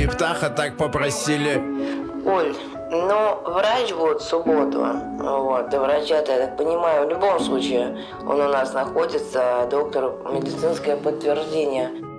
и Птаха так попросили. Оль, ну, врач будет в субботу. Вот, до врача-то, я так понимаю, в любом случае он у нас находится, доктор медицинское подтверждение.